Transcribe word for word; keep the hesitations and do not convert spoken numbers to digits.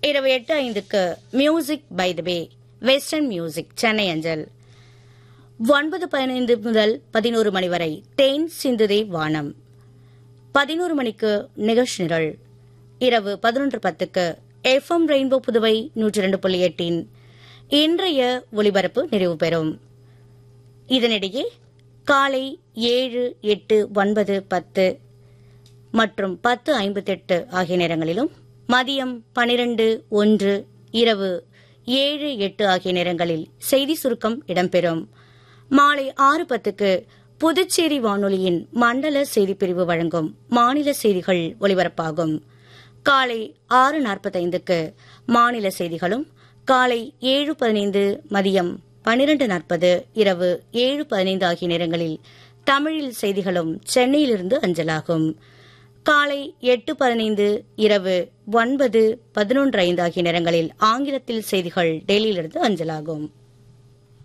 இரவு எட்டு ஐந்துக்கு music by the pay western music Chennai அஞ்சல். ஒன்பது பதினைந்து முதல் பதினோரு மணி வரை தேன் சிந்துதே வானம். பதினோரு மணிக்கு நிகழ்ச்சி நிரல். இரவு பதினொன்று பத்துக்கு எஃப் எம் ரெயின்போ புதுவை நூற்றி இரண்டு புள்ளி எட்டின் இன்றைய ஒலிபரப்பு நிறைவு பெறும். இதனிடையே காலை ஏழு எட்டு ஒன்பது பத்து மற்றும் பத்து ஐம்பத்தெட்டு ஆகிய நேரங்களிலும் மதியம் பனிரெண்டு ஒன்று இரவு ஏழு எட்டு ஆகிய நேரங்களில் செய்தி சுருக்கம் இடம்பெறும். மாலை ஆறு பத்துக்கு புதுச்சேரி வானொலியின் மண்டல செய்திப்பிரிவு வழங்கும் மாநில செய்திகள் ஒலிபரப்பாகும். காலை ஆறு நாற்பத்தைந்துக்கு மாநில செய்திகளும், காலை ஏழு பதினைந்து மதியம் பனிரெண்டு நாற்பது இரவு ஏழு பதினைந்து ஆகிய நேரங்களில் தமிழில் செய்திகளும் சென்னையிலிருந்து அஞ்சலாகும். காலை எட்டு பதினைந்து இரவு ஒன்பது பதினொன்று ஐந்து ஆகிய நேரங்களில் ஆங்கிலத்தில் செய்திகள் டெல்லியிலிருந்து அஞ்சலாகும்.